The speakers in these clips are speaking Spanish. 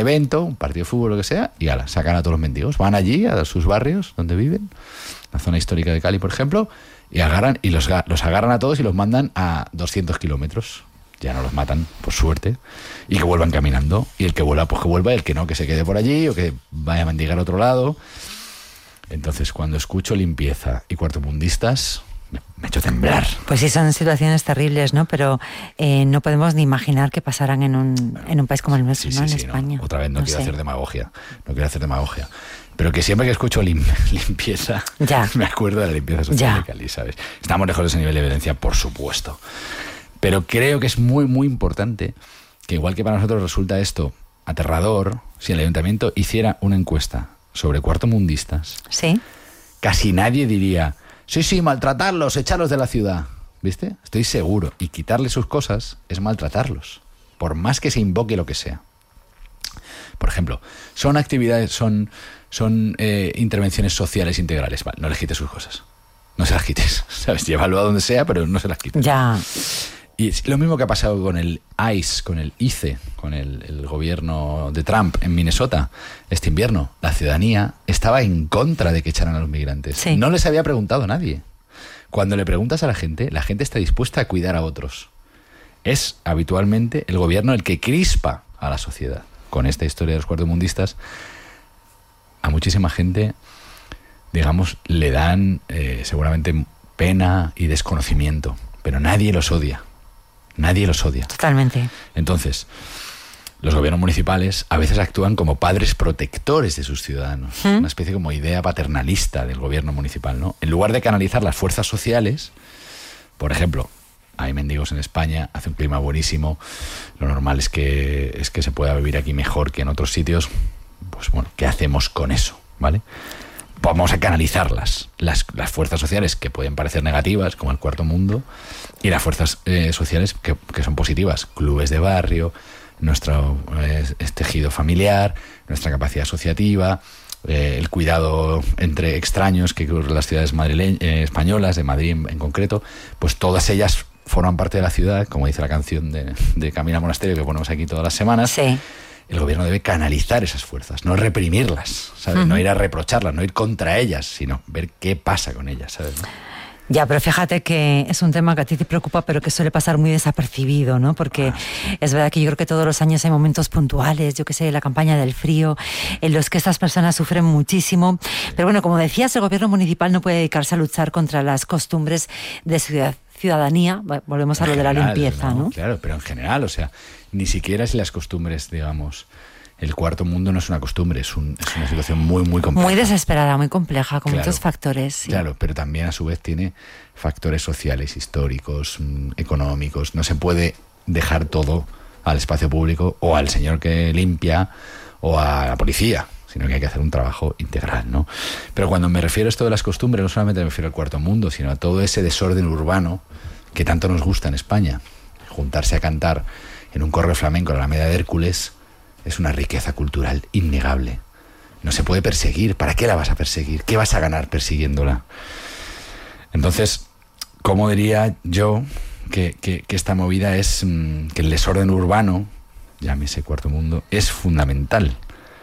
evento, un partido de fútbol, lo que sea, y ala, sacan a todos los mendigos. Van allí, a sus barrios donde viven, la zona histórica de Cali, por ejemplo, y los agarran a todos y los mandan a 200 kilómetros. Ya no los matan, por suerte, y que vuelvan caminando. Y el que vuelva, pues que vuelva, y el que no, que se quede por allí o que vaya a mendigar a otro lado. Entonces, cuando escucho limpieza y cuartomundistas, me echo temblar. Pues sí, son situaciones terribles, ¿no? Pero no podemos ni imaginar que pasaran en un país como el nuestro, ¿no? En España. No. Otra vez no quiero hacer demagogia. Pero que siempre que escucho limpieza, me acuerdo de la limpieza social de Cali, ¿sabes? Estamos lejos de ese nivel de violencia, por supuesto. Pero creo que es muy, muy importante que, igual que para nosotros resulta esto aterrador, si el ayuntamiento hiciera una encuesta sobre cuartomundistas, ¿sí? Casi nadie diría, sí, maltratarlos, echarlos de la ciudad. ¿Viste? Estoy seguro. Y quitarles sus cosas es maltratarlos, por más que se invoque lo que sea. Por ejemplo, son actividades, son intervenciones sociales integrales. Vale, no les quites sus cosas. No se las quites, ¿sabes? Llévalo a donde sea, pero no se las quites. Ya. Y es lo mismo que ha pasado con el ICE, con el gobierno de Trump en Minnesota este invierno. La ciudadanía estaba en contra de que echaran a los migrantes. Sí. No les había preguntado a nadie. Cuando le preguntas a la gente está dispuesta a cuidar a otros. Es habitualmente el gobierno el que crispa a la sociedad. Con esta historia de los cuartomundistas, a muchísima gente, digamos, le dan seguramente pena y desconocimiento, pero nadie los odia. Nadie los odia. Totalmente. Entonces, los gobiernos municipales a veces actúan como padres protectores de sus ciudadanos. Una especie como idea paternalista del gobierno municipal, ¿no? En lugar de canalizar las fuerzas sociales, por ejemplo, hay mendigos en España, hace un clima buenísimo, lo normal es que se pueda vivir aquí mejor que en otros sitios. Pues bueno, ¿qué hacemos con eso? ¿Vale? Vamos a canalizar las fuerzas sociales que pueden parecer negativas, como el Cuarto Mundo, y las fuerzas sociales que son positivas. Clubes de barrio, nuestro tejido familiar, nuestra capacidad asociativa, el cuidado entre extraños que ocurre en las ciudades españolas, de Madrid en concreto, pues todas ellas forman parte de la ciudad, como dice la canción de Camina al Monasterio que ponemos aquí todas las semanas. Sí. El gobierno debe canalizar esas fuerzas, no reprimirlas, ¿sabes? No ir a reprocharlas, no ir contra ellas, sino ver qué pasa con ellas, ¿sabes? Ya, pero fíjate que es un tema que a ti te preocupa, pero que suele pasar muy desapercibido, ¿no? Porque es verdad que yo creo que todos los años hay momentos puntuales, yo que sé, la campaña del frío, en los que estas personas sufren muchísimo. Pero bueno, como decías, el gobierno municipal no puede dedicarse a luchar contra las costumbres de ciudadanía. Volvemos a lo de la limpieza, ¿no? Claro, pero en general, o sea, ni siquiera si las costumbres, digamos, el Cuarto Mundo no es una costumbre, es una situación muy, muy compleja. Muy desesperada, muy compleja, con muchos factores. Sí. Claro, pero también a su vez tiene factores sociales, históricos, económicos. No se puede dejar todo al espacio público o al señor que limpia o a la policía, sino que hay que hacer un trabajo integral, ¿no? Pero cuando me refiero a esto de las costumbres, no solamente me refiero al Cuarto Mundo, sino a todo ese desorden urbano que tanto nos gusta en España. Juntarse a cantar en un correo flamenco en la Alameda de Hércules es una riqueza cultural innegable. No se puede perseguir. ¿Para qué la vas a perseguir? ¿Qué vas a ganar persiguiéndola? Entonces, ¿cómo diría yo que esta movida es que el desorden urbano, llámese Cuarto Mundo, es fundamental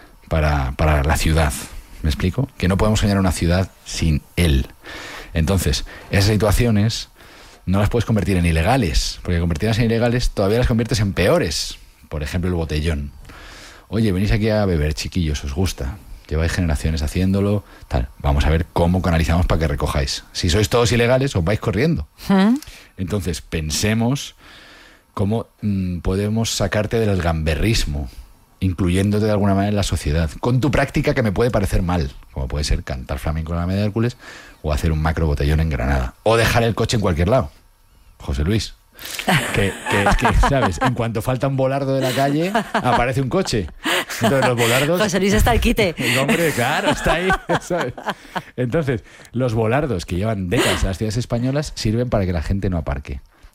para la ciudad? ¿Me explico? Que no podemos soñar una ciudad sin él. Entonces, esas situaciones no las puedes convertir en ilegales, porque convertirlas en ilegales todavía las conviertes en peores. Por ejemplo, el botellón. Oye, venís aquí a beber, chiquillos, ¿os gusta? Lleváis generaciones haciéndolo, tal. Vamos a ver cómo canalizamos para que recojáis. Si sois todos ilegales, os vais corriendo. Entonces, pensemos cómo podemos sacarte del gamberrismo, incluyéndote de alguna manera en la sociedad, con tu práctica que me puede parecer mal, como puede ser cantar flamenco en la Alameda de Hércules o hacer un macro botellón en Granada, o dejar el coche en cualquier lado. José Luis, que ¿sabes? En cuanto falta un volardo de la calle, aparece un coche. Entonces los volardos... José Luis está al quite. El hombre, claro, está ahí, ¿sabes? Entonces, los volardos que llevan décadas en las ciudades españolas sirven para que la gente no aparque.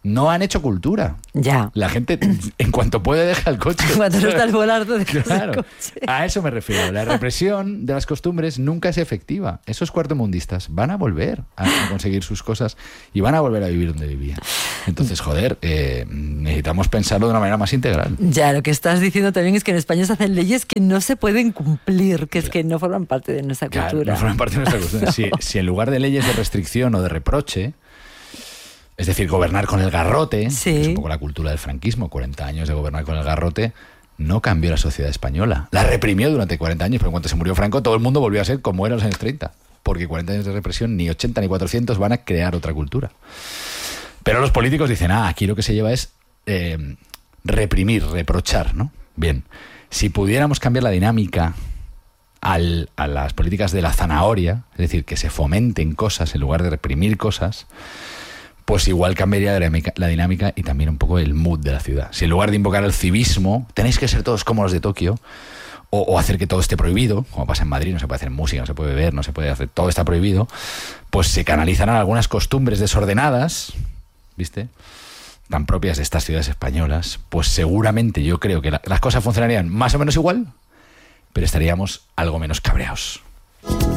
No han hecho cultura. Ya. La gente, en cuanto puede, deja el coche. Cuando no estás volando de Claro, el coche. a eso me refiero. La represión de las costumbres nunca es efectiva. Esos cuartomundistas van a volver a conseguir sus cosas y van a volver a vivir donde vivían. Entonces, joder, necesitamos pensarlo de una manera más integral. Ya, lo que estás diciendo también es que en España se hacen leyes que no se pueden cumplir, que es que no forman parte de nuestra Claro, cultura. no forman parte de nuestra cultura. Si en lugar de leyes de restricción o de reproche, es decir, gobernar con el garrote, Sí. que es un poco la cultura del franquismo, 40 años de gobernar con el garrote, no cambió la sociedad española. La reprimió durante 40 años, pero en cuanto se murió Franco, todo el mundo volvió a ser como era en los años 30. Porque 40 años de represión, ni 80 ni 400 van a crear otra cultura. Pero los políticos dicen, aquí lo que se lleva es reprimir, reprochar, ¿no? Bien, si pudiéramos cambiar la dinámica a las políticas de la zanahoria, es decir, que se fomenten cosas en lugar de reprimir cosas, pues igual cambiaría la dinámica y también un poco el mood de la ciudad. Si en lugar de invocar el civismo, tenéis que ser todos como los de Tokio, o hacer que todo esté prohibido, como pasa en Madrid, no se puede hacer música, no se puede beber, no se puede hacer, todo está prohibido, pues se canalizarán algunas costumbres desordenadas, ¿viste?, tan propias de estas ciudades españolas, pues seguramente yo creo que las cosas funcionarían más o menos igual, pero estaríamos algo menos cabreados.